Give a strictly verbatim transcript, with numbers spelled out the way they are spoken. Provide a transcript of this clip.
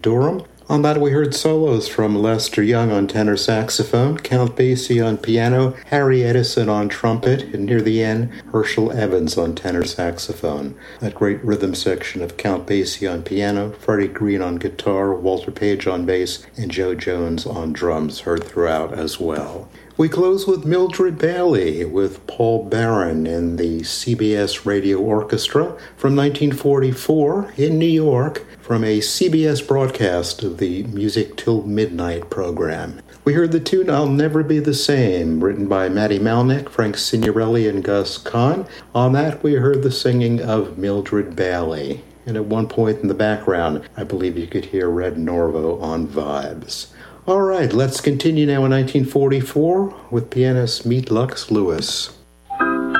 Durham. On that, we heard solos from Lester Young on tenor saxophone, Count Basie on piano, Harry Edison on trumpet, and near the end, Herschel Evans on tenor saxophone. That great rhythm section of Count Basie on piano, Freddie Green on guitar, Walter Page on bass, and Joe Jones on drums heard throughout as well. We close with Mildred Bailey with Paul Barron in the C B S Radio Orchestra from nineteen forty-four in New York from a C B S broadcast of the Music Till Midnight program. We heard the tune I'll Never Be the Same, written by Matty Malnick, Frank Signorelli, and Gus Kahn. On that, we heard the singing of Mildred Bailey. And at one point in the background, I believe you could hear Red Norvo on Vibes. All right, let's continue now in nineteen forty-four with pianist Meet Lux Lewis.